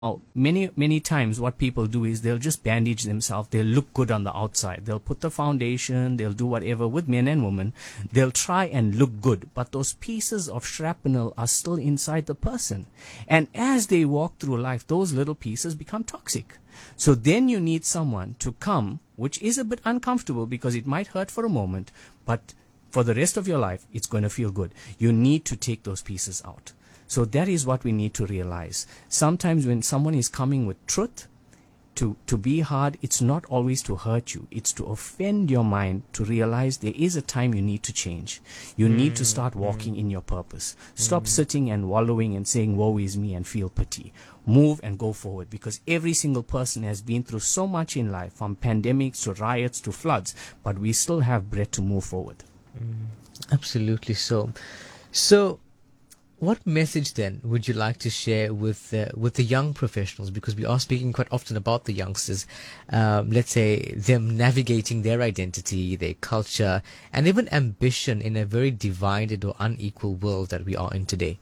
Many times what people do is they'll just bandage themselves. They'll look good on the outside. They'll put the foundation. They'll do whatever with men and women. They'll try and look good. But those pieces of shrapnel are still inside the person. And as they walk through life, those little pieces become toxic. So then you need someone to come, which is a bit uncomfortable because it might hurt for a moment, but for the rest of your life, it's going to feel good. You need to take those pieces out. So that is what we need to realize. Sometimes when someone is coming with truth, to be hard, it's not always to hurt you. It's to offend your mind, to realize there is a time you need to change. You need to start walking in your purpose. Stop sitting and wallowing and saying, woe is me, and feel pity. Move and go forward, because every single person has been through so much in life, from pandemics to riots to floods, but we still have breath to move forward. Absolutely so. So, what message then would you like to share with the young professionals? Because we are speaking quite often about the youngsters, let's say them navigating their identity, their culture, and even ambition in a very divided or unequal world that we are in today.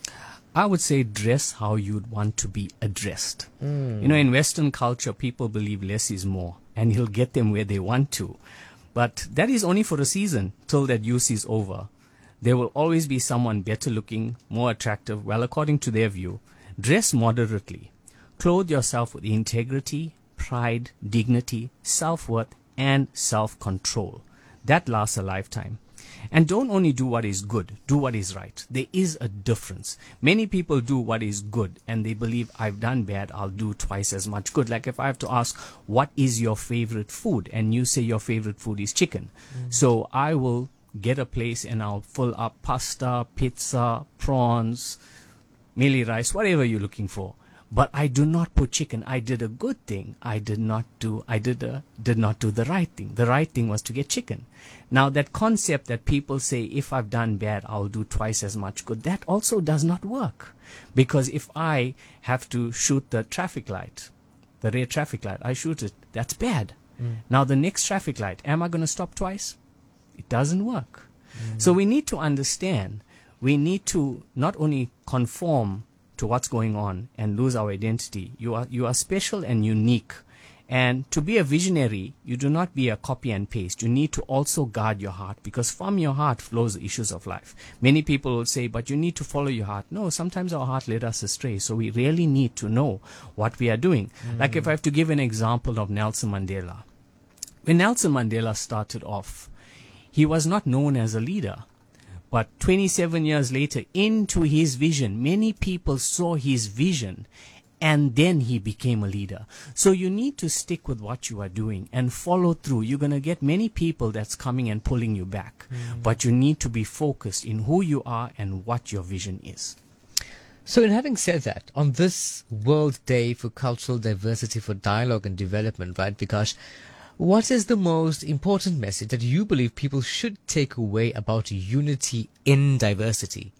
I would say dress how you'd want to be addressed. You know, in Western culture, people believe less is more, and he'll get them where they want to. But that is only for a season, till that use is over. There will always be someone better looking, more attractive, well, according to their view. Dress moderately. Clothe yourself with integrity, pride, dignity, self-worth, and self-control. That lasts a lifetime. And don't only do what is good, do what is right. There is a difference. Many people do what is good and they believe, I've done bad, I'll do twice as much good. Like if I have to ask, what is your favorite food? And you say your favorite food is chicken. So I will get a place and I'll fill up pasta, pizza, prawns, mealie rice, whatever you're looking for. But I do not put chicken. I did a good thing. I did not do the right thing. The right thing was to get chicken. Now that concept that people say, if I've done bad, I'll do twice as much good, that also does not work. Because if I have to shoot the traffic light, the red traffic light, I shoot it, that's bad. Now the next traffic light, am I going to stop twice? It doesn't work. So we need to understand, we need to not only conform to what's going on and lose our identity. You are special and unique. And to be a visionary, you do not be a copy and paste. You need to also guard your heart, because from your heart flows the issues of life. Many people will say, but you need to follow your heart. No, sometimes our heart led us astray. So we really need to know what we are doing. Like if I have to give an example of Nelson Mandela. When Nelson Mandela started off, he was not known as a leader. But 27 years later, into his vision, many people saw his vision, and then he became a leader. So you need to stick with what you are doing and follow through. You're going to get many people that's coming and pulling you back. But you need to be focused in who you are and what your vision is. So in having said that, on this World Day for Cultural Diversity, for Dialogue and Development, right, Vikash, what is the most important message that you believe people should take away about unity in diversity?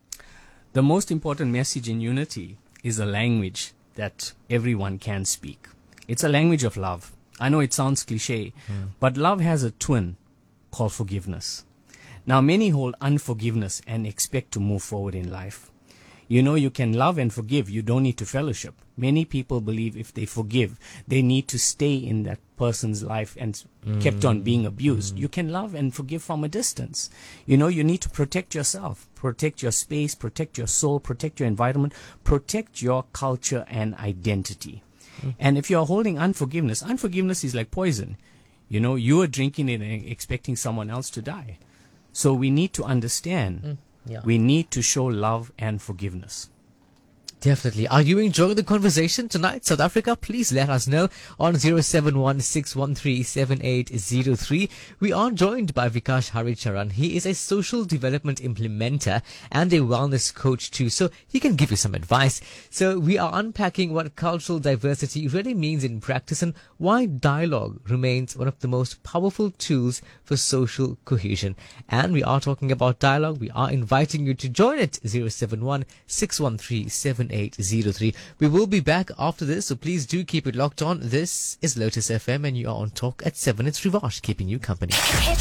The most important message in unity is a language that everyone can speak. It's a language of love. I know it sounds cliche, but love has a twin called forgiveness. Now, many hold unforgiveness and expect to move forward in life. You know, you can love and forgive. You don't need to fellowship. Many people believe if they forgive, they need to stay in that person's life and kept on being abused. You can love and forgive from a distance. You know, you need to protect yourself, protect your space, protect your soul, protect your environment, protect your culture and identity. And if you're holding unforgiveness, unforgiveness is like poison. You know, you are drinking it and expecting someone else to die. So we need to understand. We need to show love and forgiveness. Definitely. Are you enjoying the conversation tonight, South Africa? Please let us know on 071-613-7803. We are joined by Vikash Haricharan. He is a social development implementer and a wellness coach too, so he can give you some advice. So we are unpacking what cultural diversity really means in practice and why dialogue remains one of the most powerful tools for social cohesion. And we are talking about dialogue. We are inviting you to join it. 071-613-7803. We will be back after this, so please do keep it locked on. This is Lotus FM and you are on Talk at 7. It's Rivash keeping you company.